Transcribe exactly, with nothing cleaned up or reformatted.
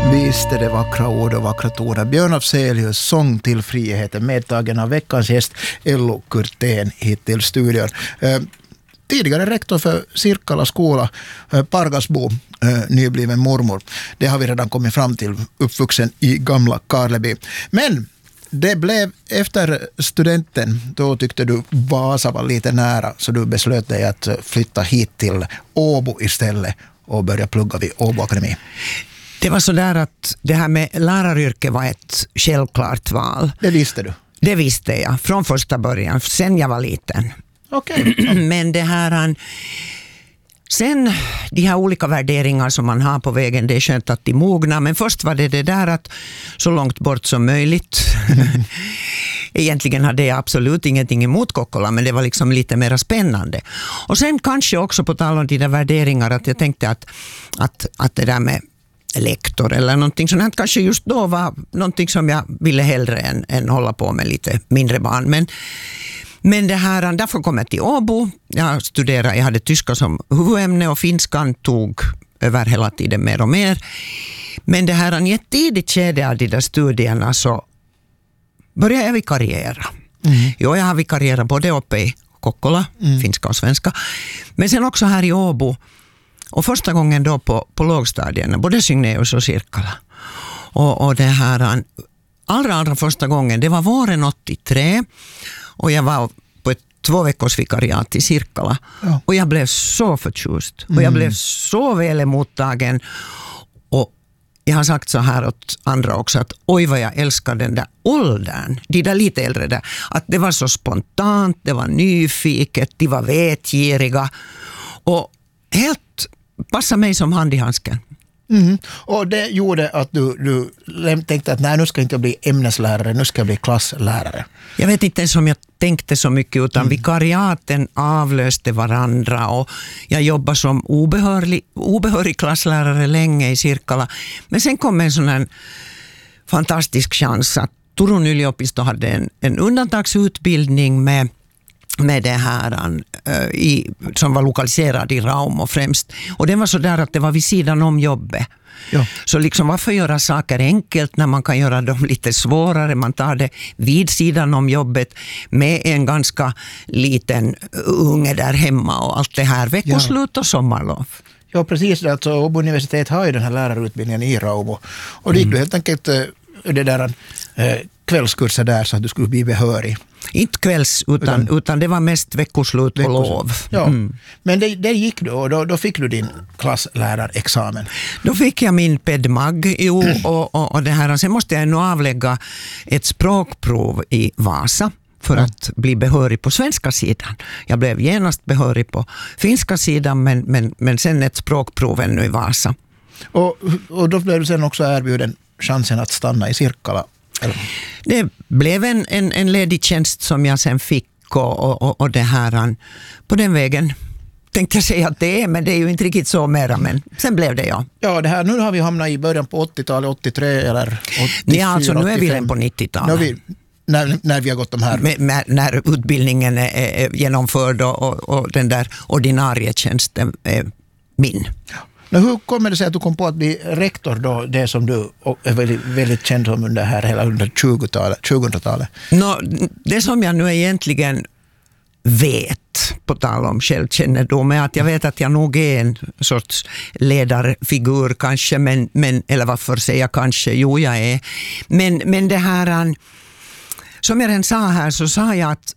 Visst är det vackra ord och vackra toner. Björn Afzelius, sång till friheten, medtagen av veckans gäst Ello Kurtén hit till studion. Eh, tidigare rektor för Sirkkala skola, eh, Pargasbo, eh, nybliven mormor. Det har vi redan kommit fram till, uppvuxen i gamla Karleby. Men det blev efter studenten, då tyckte du Vasa var lite nära, så du beslöt dig att flytta hit till Åbo istället och börja plugga vid Åbo Akademi. Det var så där att det här med läraryrke var ett självklart val. Det visste du? Det visste jag från första början, sen jag var liten. Okej. Okay. Men det här, sen de här olika värderingar som man har på vägen, det är skönt att de mogna. Men först var det det där att så långt bort som möjligt. Egentligen hade jag absolut ingenting emot Kokkola, men det var liksom lite mer spännande. Och sen kanske också på tal om de där värderingar att jag tänkte att, att, att det där med lektor eller någonting sånt här kanske just då var någonting som jag ville hellre än, än hålla på med lite mindre barn. Men, men det här, därför kom jag till Åbo. Jag studerade, jag hade tyska som huvudämne och finskan tog över hela tiden mer och mer. Men det här, i ett tidigt skede av de där studierna så började jag vikariera. Mm. Jo, jag har vikarierat både uppe i Kokkola, mm. finska och svenska. Men sen också här i Åbo. Och första gången då på, på lågstadierna, både Signeus och Sirkkala. Och, och det här, allra, allra första gången, det var våren åttiotre. Och jag var på ett två veckors vikariat i Sirkkala. Ja. Och jag blev så förtjust. Mm. Och jag blev så väl emottagen. Och jag har sagt så här åt andra också, att oj vad jag älskar den där åldern. De där lite äldre där. Att det var så spontant, det var nyfiket, de var vetgiriga. Och helt passa mig som hand i handsken. Mm. Och det gjorde att du, du tänkte att nej, nu ska jag inte bli ämneslärare, nu ska jag bli klasslärare. Jag vet inte ens om jag tänkte så mycket, utan mm. vikariaten avlöste varandra och jag jobbade som obehörig, obehörig klasslärare länge i Sirkkala. Men sen kom en sån här fantastisk chans att Turun yliopisto hade en, en undantagsutbildning med med det här uh, i, som var lokaliserad i Raum och främst. Och det var så där att det var vid sidan om jobbet. Ja. Så liksom varför göra saker enkelt när man kan göra dem lite svårare? Man tar det vid sidan om jobbet med en ganska liten unge där hemma och allt det här. Veckoslut och sommarlov. Ja, precis. Alltså, Åbo universitet har ju den här lärarutbildningen i Raum. Och det gick mm. du helt enkelt det där eh, kvällskurser där så att du skulle bli behörig. Inte kvälls, utan, utan, utan det var mest veckoslut och lov. Ja. Mm. Men det, det gick du och då, då fick du din klasslärarexamen. Då fick jag min pedmag jo, och, och, och det här. Sen måste jag nu avlägga ett språkprov i Vasa för mm. att bli behörig på svenska sidan. Jag blev genast behörig på finska sidan men, men, men sen ett språkprov ännu i Vasa. Och, och då blev du sen också erbjuden chansen att stanna i Sirkkala. Det blev en, en, en ledig tjänst som jag sen fick och, och, och det här på den vägen tänkte jag säga att det är, men det är ju inte riktigt så mera, men sen blev det ja. Ja, det här, nu har vi hamnat i början på åttiotalet, åttiotre eller åttiofyra, ja, alltså nu är vi redan på nittiotalet. Vi, när, när vi har gått de här... Med, med, när utbildningen är, är genomförd och, och, och den där ordinarie tjänsten är min. Ja. Men hur kommer det sig att du kom på att bli rektor då, det som du är väldigt, väldigt känd som under här hela under tjugotalet, tjugohundratalet? No, det som jag nu egentligen vet, på tal om självkännedom, är att jag vet att jag nog är en sorts ledarfigur kanske, men, men, eller varför säga kanske, jo jag är. Men, men det här, som jag redan sa här, så sa jag att